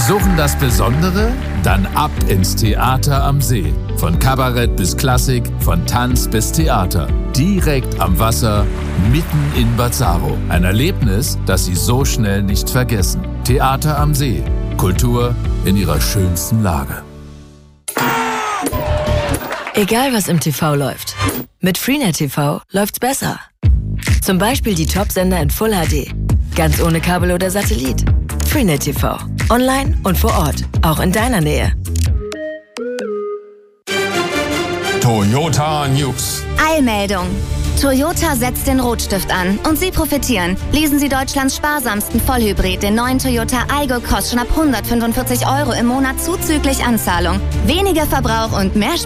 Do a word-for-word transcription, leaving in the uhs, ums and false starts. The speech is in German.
Suchen das Besondere? Dann ab ins Theater am See. Von Kabarett bis Klassik, von Tanz bis Theater. Direkt am Wasser, mitten in Bazzaro. Ein Erlebnis, das Sie so schnell nicht vergessen. Theater am See. Kultur in ihrer schönsten Lage. Egal was im T V läuft, mit Freenet T V läuft's besser. Zum Beispiel die Top-Sender in Full H D. Ganz ohne Kabel oder Satellit. Freenet T V. Online und vor Ort. Auch in deiner Nähe. Toyota News. Eilmeldung. Toyota setzt den Rotstift an und Sie profitieren. Lesen Sie Deutschlands sparsamsten Vollhybrid, den neuen Toyota Aygo Cross, schon ab hundertfünfundvierzig Euro im Monat zuzüglich Anzahlung. Weniger Verbrauch und mehr